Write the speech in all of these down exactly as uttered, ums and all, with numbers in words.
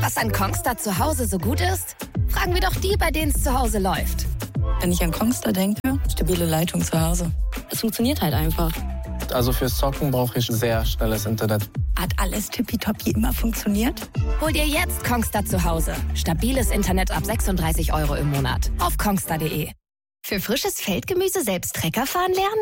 Was an Kongstar zu Hause so gut ist? Fragen wir doch die, bei denen es zu Hause läuft. Wenn ich an Kongstar denke, stabile Leitung zu Hause. Es funktioniert halt einfach. Also fürs Zocken brauche ich sehr schnelles Internet. Hat alles tippitoppi immer funktioniert? Hol dir jetzt Kongstar zu Hause. Stabiles Internet ab sechsunddreißig Euro im Monat. Auf kongstar punkt de. Für frisches Feldgemüse selbst Trecker fahren lernen?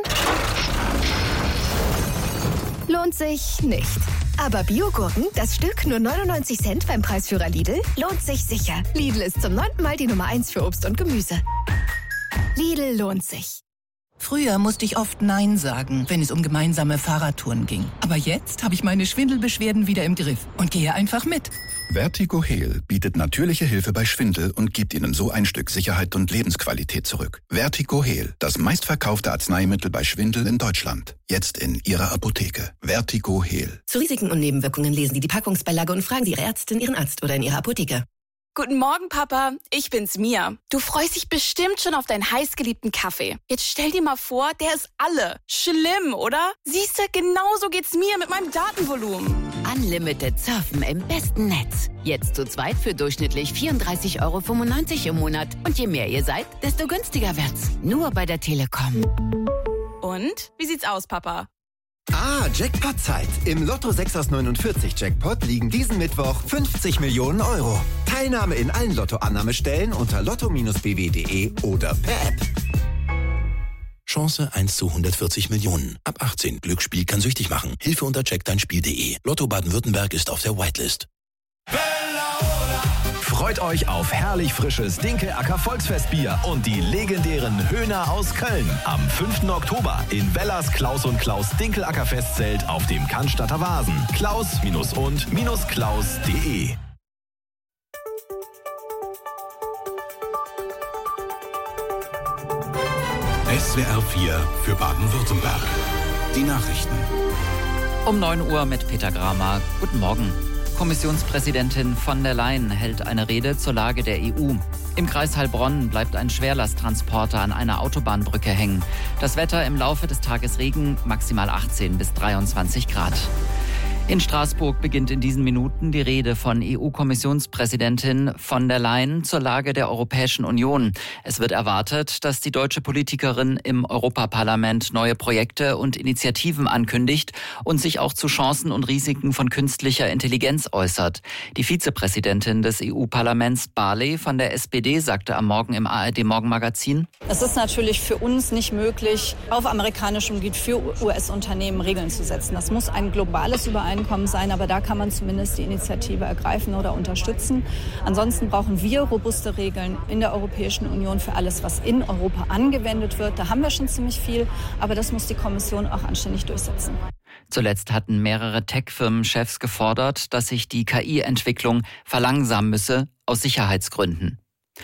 Lohnt sich nicht. Aber Biogurken, das Stück nur neunundneunzig Cent beim Preisführer Lidl, lohnt sich sicher. Lidl ist zum neunten Mal die Nummer eins für Obst und Gemüse. Lidl lohnt sich. Früher musste ich oft Nein sagen, wenn es um gemeinsame Fahrradtouren ging. Aber jetzt habe ich meine Schwindelbeschwerden wieder im Griff und gehe einfach mit. Vertigo Heal bietet natürliche Hilfe bei Schwindel und gibt Ihnen so ein Stück Sicherheit und Lebensqualität zurück. Vertigo Heal, das meistverkaufte Arzneimittel bei Schwindel in Deutschland. Jetzt in Ihrer Apotheke. Vertigo Heal. Zu Risiken und Nebenwirkungen lesen Sie die Packungsbeilage und fragen Sie Ihre Ärztin, Ihren Arzt oder in Ihrer Apotheke. Guten Morgen, Papa. Ich bin's, Mia. Du freust dich bestimmt schon auf deinen heißgeliebten Kaffee. Jetzt stell dir mal vor, der ist alle. Schlimm, oder? Siehste, genauso geht's mir mit meinem Datenvolumen. Unlimited Surfen im besten Netz. Jetzt zu zweit für durchschnittlich vierunddreißig Euro fünfundneunzig im Monat. Und je mehr ihr seid, desto günstiger wird's. Nur bei der Telekom. Und? Wie sieht's aus, Papa? Ah, Jackpot-Zeit. Im Lotto sechs aus neunundvierzig Jackpot liegen diesen Mittwoch fünfzig Millionen Euro. Teilnahme in allen Lotto-Annahmestellen unter lotto Bindestrich b w punkt de oder per App. Chance eins zu hundertvierzig Millionen. Ab achtzehn. Glücksspiel kann süchtig machen. Hilfe unter check dein Spiel punkt de. Lotto Baden-Württemberg ist auf der Whitelist. Freut euch auf herrlich frisches Dinkel-Acker Volksfestbier und die legendären Höhner aus Köln. Am fünften Oktober in Wellers Klaus und Klaus Dinkel-Acker Festzelt auf dem Cannstatter Vasen. Klaus und Klaus punkt de. S W R vier für Baden-Württemberg. Die Nachrichten. Um neun Uhr mit Peter Gramer. Guten Morgen. Kommissionspräsidentin von der Leyen hält eine Rede zur Lage der E U. Im Kreis Heilbronn bleibt ein Schwerlasttransporter an einer Autobahnbrücke hängen. Das Wetter im Laufe des Tages Regen, maximal achtzehn bis dreiundzwanzig Grad. In Straßburg beginnt in diesen Minuten die Rede von E U-Kommissionspräsidentin von der Leyen zur Lage der Europäischen Union. Es wird erwartet, dass die deutsche Politikerin im Europaparlament neue Projekte und Initiativen ankündigt und sich auch zu Chancen und Risiken von künstlicher Intelligenz äußert. Die Vizepräsidentin des E U-Parlaments Barley von der S P D sagte am Morgen im A R D-Morgenmagazin: Es ist natürlich für uns nicht möglich, auf amerikanischem Gebiet für U S-Unternehmen Regeln zu setzen. Das muss ein globales Übereinkommen sein, aber da kann man zumindest die Initiative ergreifen oder unterstützen. Ansonsten brauchen wir robuste Regeln in der Europäischen Union für alles, was in Europa angewendet wird. Da haben wir schon ziemlich viel, aber das muss die Kommission auch anständig durchsetzen. Zuletzt hatten mehrere Tech-Firmen-Chefs gefordert, dass sich die K I-Entwicklung verlangsamen müsse, aus Sicherheitsgründen.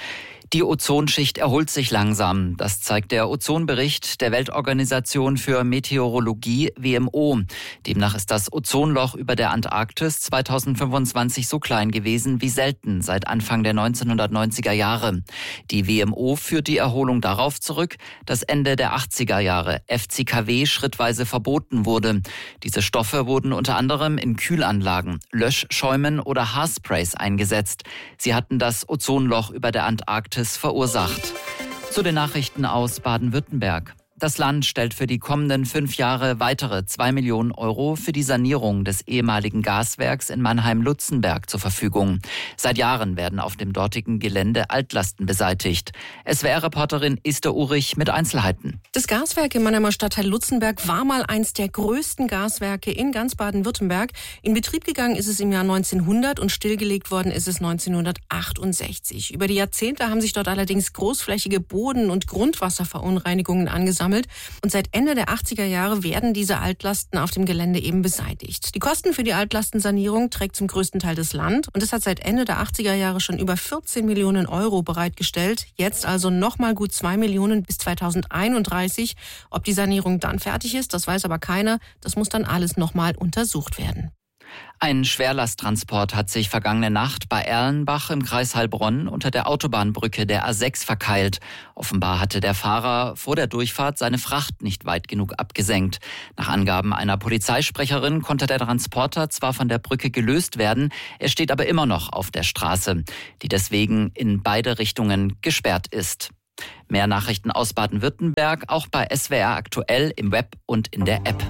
Die Ozonschicht erholt sich langsam. Das zeigt der Ozonbericht der Weltorganisation für Meteorologie W M O. Demnach ist das Ozonloch über der Antarktis zweitausendfünfundzwanzig so klein gewesen wie selten seit Anfang der neunzehnhundertneunziger Jahre. Die W M O führt die Erholung darauf zurück, dass Ende der achtziger Jahre F C K W schrittweise verboten wurde. Diese Stoffe wurden unter anderem in Kühlanlagen, Löschschäumen oder Haarsprays eingesetzt. Sie hatten das Ozonloch über der Antarktis verursacht. Zu den Nachrichten aus Baden-Württemberg. Das Land stellt für die kommenden fünf Jahre weitere zwei Millionen Euro für die Sanierung des ehemaligen Gaswerks in Mannheim-Lutzenberg zur Verfügung. Seit Jahren werden auf dem dortigen Gelände Altlasten beseitigt. S W R-Reporterin Esther Urich mit Einzelheiten. Das Gaswerk im Mannheimer Stadtteil Lutzenberg war mal eins der größten Gaswerke in ganz Baden-Württemberg. In Betrieb gegangen ist es im Jahr neunzehnhundert und stillgelegt worden ist es neunzehnhundertachtundsechzig. Über die Jahrzehnte haben sich dort allerdings großflächige Boden- und Grundwasserverunreinigungen angesammelt. Und seit Ende der achtziger Jahre werden diese Altlasten auf dem Gelände eben beseitigt. Die Kosten für die Altlastensanierung trägt zum größten Teil das Land. Und es hat seit Ende der achtziger Jahre schon über vierzehn Millionen Euro bereitgestellt. Jetzt also nochmal gut zwei Millionen bis zweitausendeinunddreißig. Ob die Sanierung dann fertig ist, das weiß aber keiner. Das muss dann alles nochmal untersucht werden. Ein Schwerlasttransport hat sich vergangene Nacht bei Erlenbach im Kreis Heilbronn unter der Autobahnbrücke der A sechs verkeilt. Offenbar hatte der Fahrer vor der Durchfahrt seine Fracht nicht weit genug abgesenkt. Nach Angaben einer Polizeisprecherin konnte der Transporter zwar von der Brücke gelöst werden, er steht aber immer noch auf der Straße, die deswegen in beide Richtungen gesperrt ist. Mehr Nachrichten aus Baden-Württemberg, auch bei S W R aktuell im Web und in der App.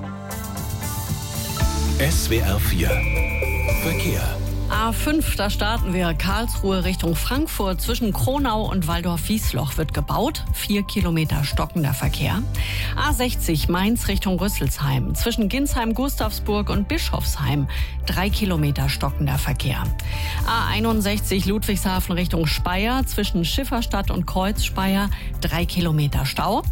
S W R vier Verkehr. A fünf, da starten wir. Karlsruhe Richtung Frankfurt. Zwischen Kronau und Waldorf-Wiesloch wird gebaut. Vier Kilometer stockender Verkehr. A sechzig, Mainz Richtung Rüsselsheim. Zwischen Ginsheim, Gustavsburg und Bischofsheim. Drei Kilometer stockender Verkehr. A einundsechzig, Ludwigshafen Richtung Speyer. Zwischen Schifferstadt und Kreuzspeyer. Drei Kilometer Stau.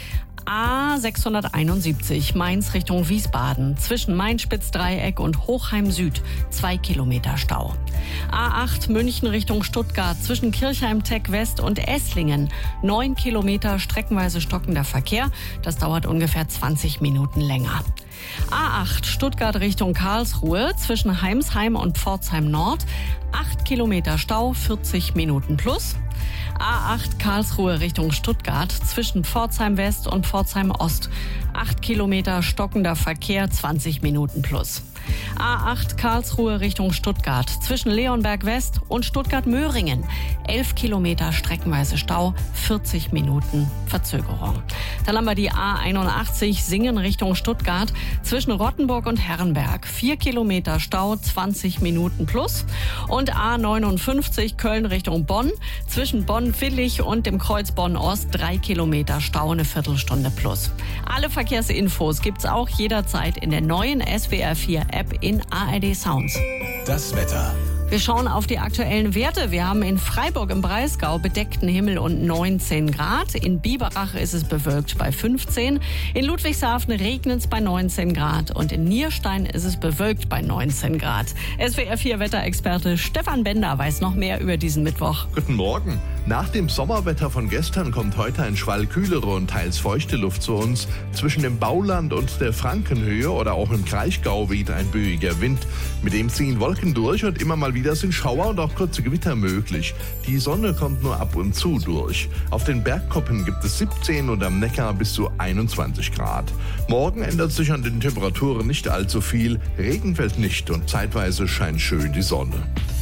A sechshunderteinundsiebzig, Mainz Richtung Wiesbaden. Zwischen Main-Spitz-Dreieck und Hochheim Süd. Zwei Kilometer Stau. A acht, München Richtung Stuttgart. Zwischen Kirchheim-Tech West und Esslingen. Neun Kilometer streckenweise stockender Verkehr. Das dauert ungefähr zwanzig Minuten länger. A acht, Stuttgart Richtung Karlsruhe. Zwischen Heimsheim und Pforzheim Nord. Acht Kilometer Stau, vierzig Minuten plus. A acht, Karlsruhe Richtung Stuttgart. Zwischen Pforzheim West und Pforzheim Ost. Acht Kilometer stockender Verkehr, zwanzig Minuten plus. A acht, Karlsruhe Richtung Stuttgart. Zwischen Leonberg West und Stuttgart-Möhringen. elf Kilometer streckenweise Stau, vierzig Minuten Verzögerung. Dann haben wir die A einundachtzig, Singen Richtung Stuttgart. Zwischen Rottenburg und Herrenberg. vier Kilometer Stau, zwanzig Minuten plus. Und A neunundfünfzig, Köln Richtung Bonn. Zwischen Bonn-Villich und dem Kreuz Bonn-Ost. drei Kilometer Stau, eine Viertelstunde plus. Alle Verkehrsinfos gibt's auch jederzeit in der neuen S W R vier App in A R D Sounds. Das Wetter. Wir schauen auf die aktuellen Werte. Wir haben in Freiburg im Breisgau bedeckten Himmel und neunzehn Grad. In Biberach ist es bewölkt bei fünfzehn. In Ludwigshafen regnet es bei neunzehn Grad. Und in Nierstein ist es bewölkt bei neunzehn Grad. S W R vier Wetterexperte Stefan Bender weiß noch mehr über diesen Mittwoch. Guten Morgen. Nach dem Sommerwetter von gestern kommt heute ein Schwall kühlere und teils feuchte Luft zu uns. Zwischen dem Bauland und der Frankenhöhe oder auch im Kraichgau weht ein böiger Wind. Mit dem ziehen Wolken durch und immer mal wieder sind Schauer und auch kurze Gewitter möglich. Die Sonne kommt nur ab und zu durch. Auf den Bergkoppen gibt es siebzehn und am Neckar bis zu einundzwanzig Grad. Morgen ändert sich an den Temperaturen nicht allzu viel. Regen fällt nicht und zeitweise scheint schön die Sonne.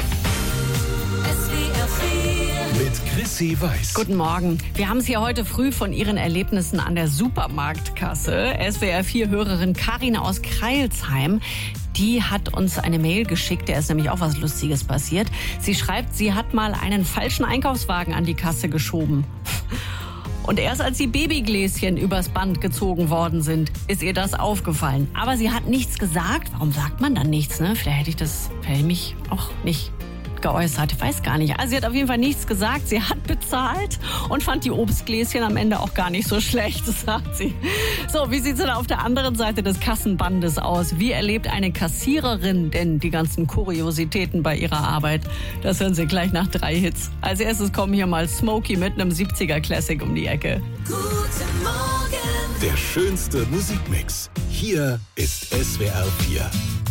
Mit Chrissy Weiß. Guten Morgen. Wir haben es hier heute früh von Ihren Erlebnissen an der Supermarktkasse. S W R vier Hörerin Karin aus Kreilsheim, die hat uns eine Mail geschickt, der ist nämlich auch was Lustiges passiert. Sie schreibt, sie hat mal einen falschen Einkaufswagen an die Kasse geschoben. Und erst als die Babygläschen übers Band gezogen worden sind, ist ihr das aufgefallen. Aber sie hat nichts gesagt. Warum sagt man dann nichts, ne? Vielleicht hätte ich das, vielleicht hätte ich mich auch nicht geäußert. Ich weiß gar nicht. Also sie hat auf jeden Fall nichts gesagt. Sie hat bezahlt und fand die Obstgläschen am Ende auch gar nicht so schlecht, sagt sie. So, wie sieht es denn auf der anderen Seite des Kassenbandes aus? Wie erlebt eine Kassiererin denn die ganzen Kuriositäten bei ihrer Arbeit? Das hören Sie gleich nach drei Hits. Als erstes kommen hier mal Smokey mit einem siebziger Classic um die Ecke. Guten Morgen. Der schönste Musikmix. Hier ist S W R vier.